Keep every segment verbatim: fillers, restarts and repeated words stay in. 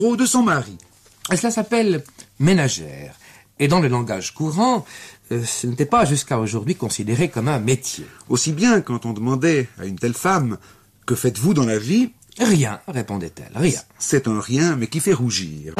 ou de son mari. Et cela s'appelle ménagère. Et dans le langage courant, euh, ce n'était pas jusqu'à aujourd'hui considéré comme un métier. Aussi bien quand on demandait à une telle femme « Que faites-vous dans la vie ?» Rien, répondait-elle, rien. C'est un rien, mais qui fait rougir.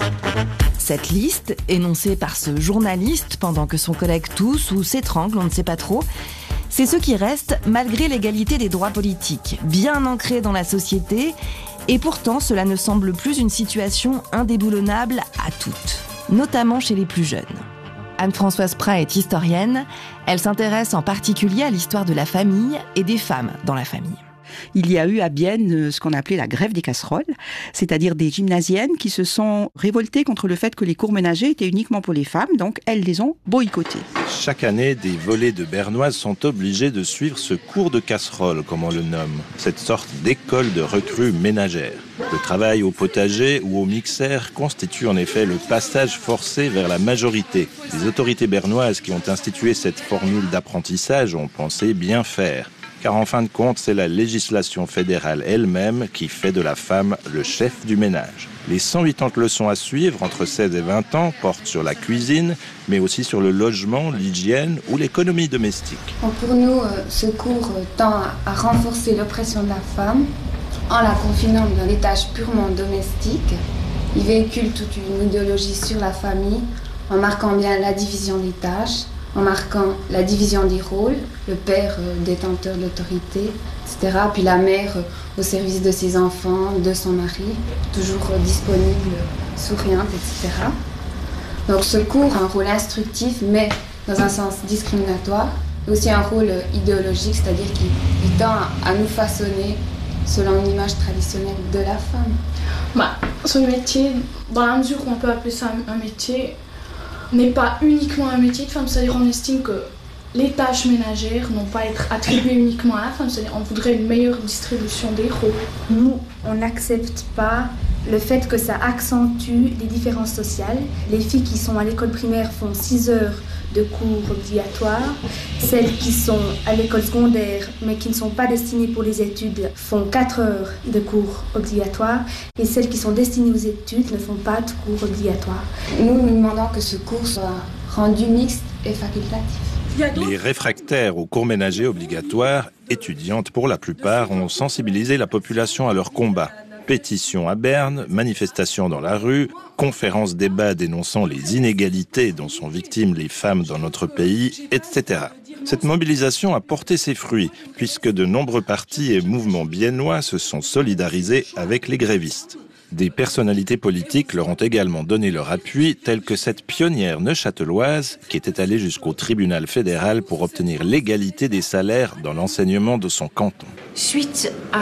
Cette liste, énoncée par ce journaliste pendant que son collègue tousse ou s'étrangle, on ne sait pas trop, c'est ce qui reste malgré l'égalité des droits politiques, bien ancrée dans la société, et pourtant cela ne semble plus une situation indéboulonnable à toutes, notamment chez les plus jeunes. Anne-Françoise Prat est historienne, elle s'intéresse en particulier à l'histoire de la famille et des femmes dans la famille. Il y a eu à Bienne ce qu'on a appelé la grève des casseroles, c'est-à-dire des gymnasiennes qui se sont révoltées contre le fait que les cours ménagers étaient uniquement pour les femmes, donc elles les ont boycottées. Chaque année, des volées de Bernoises sont obligées de suivre ce cours de casserole, comme on le nomme, cette sorte d'école de recrues ménagères. Le travail au potager ou au mixeur constitue en effet le passage forcé vers la majorité. Les autorités bernoises qui ont institué cette formule d'apprentissage ont pensé bien faire. Car en fin de compte, c'est la législation fédérale elle-même qui fait de la femme le chef du ménage. Les cent quatre-vingt-dix leçons à suivre entre seize et vingt ans portent sur la cuisine, mais aussi sur le logement, l'hygiène ou l'économie domestique. Pour nous, ce cours tend à renforcer l'oppression de la femme en la confinant dans des tâches purement domestiques. Il véhicule toute une idéologie sur la famille en marquant bien la division des tâches, en marquant la division des rôles, le père euh, détenteur de l'autorité, et cetera. Puis la mère euh, au service de ses enfants, de son mari, toujours euh, disponible, souriante, et cetera. Donc ce cours a un rôle instructif, mais dans un sens discriminatoire, et aussi un rôle euh, idéologique, c'est-à-dire qu'il il tend à, à nous façonner selon une image traditionnelle de la femme. Bah, ce métier, dans la mesure où on peut appeler ça un métier, n'est pas uniquement un métier de femme, c'est-à-dire on estime que les tâches ménagères n'ont pas à être attribuées uniquement à la femme, c'est-à-dire on voudrait une meilleure distribution des rôles. Nous, on n'accepte pas le fait que ça accentue les différences sociales. Les filles qui sont à l'école primaire font six heures de cours obligatoires. Celles qui sont à l'école secondaire, mais qui ne sont pas destinées pour les études, font quatre heures de cours obligatoires. Et celles qui sont destinées aux études ne font pas de cours obligatoires. Nous, nous demandons que ce cours soit rendu mixte et facultatif. Les réfractaires aux cours ménagers obligatoires, étudiantes pour la plupart, ont sensibilisé la population à leur combat. Pétitions à Berne, manifestations dans la rue, conférences débats dénonçant les inégalités dont sont victimes les femmes dans notre pays, et cetera. Cette mobilisation a porté ses fruits, puisque de nombreux partis et mouvements biennois se sont solidarisés avec les grévistes. Des personnalités politiques leur ont également donné leur appui, telles que cette pionnière neuchâteloise qui était allée jusqu'au tribunal fédéral pour obtenir l'égalité des salaires dans l'enseignement de son canton. Suite à,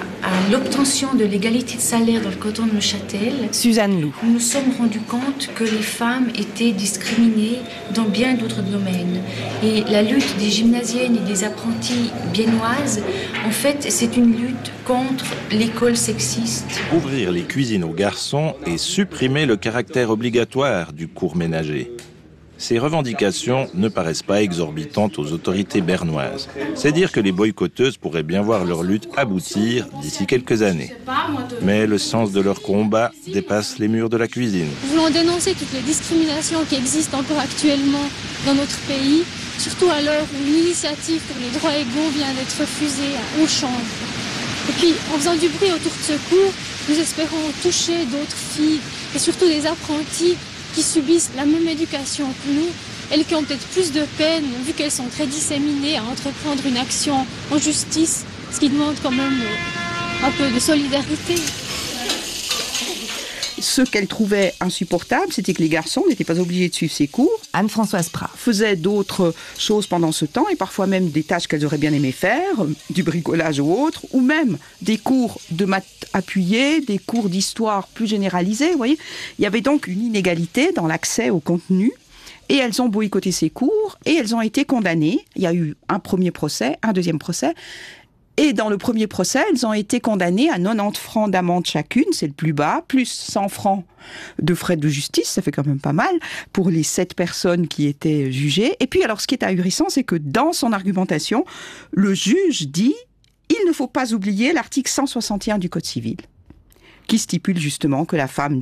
à l'obtention de l'égalité de salaire dans le canton de Neuchâtel, Suzanne Loup. Nous nous sommes rendus compte que les femmes étaient discriminées dans bien d'autres domaines. Et la lutte des gymnasiennes et des apprenties biennoises, en fait, c'est une lutte contre l'école sexiste. Ouvrir les cuisines aux garçons et supprimer le caractère obligatoire du cours ménager. Ces revendications ne paraissent pas exorbitantes aux autorités bernoises. C'est dire que les boycotteuses pourraient bien voir leur lutte aboutir d'ici quelques années. Mais le sens de leur combat dépasse les murs de la cuisine. Nous voulons dénoncer toutes les discriminations qui existent encore actuellement dans notre pays, surtout à l'heure où l'initiative pour les droits égaux vient d'être refusée à Auchan. Et puis, en faisant du bruit autour de ce cours, nous espérons toucher d'autres filles et surtout des apprentis qui subissent la même éducation que nous, elles qui ont peut-être plus de peine, vu qu'elles sont très disséminées, à entreprendre une action en justice, ce qui demande quand même un peu de solidarité. Ce qu'elle trouvait insupportable, c'était que les garçons n'étaient pas obligés de suivre ces cours. Anne-Françoise Prat Faisaient d'autres choses pendant ce temps, et parfois même des tâches qu'elles auraient bien aimé faire, du bricolage ou autre, ou même des cours de maths appuyés, des cours d'histoire plus généralisés, vous voyez. Il y avait donc une inégalité dans l'accès au contenu, et elles ont boycotté ces cours, et elles ont été condamnées. Il y a eu un premier procès, un deuxième procès, et dans le premier procès, elles ont été condamnées à quatre-vingt-dix francs d'amende chacune, c'est le plus bas, plus cent francs de frais de justice, ça fait quand même pas mal, pour les sept personnes qui étaient jugées. Et puis alors, ce qui est ahurissant, c'est que dans son argumentation, le juge dit « Il ne faut pas oublier l'article cent soixante et un du Code civil ». qui stipule justement que la femme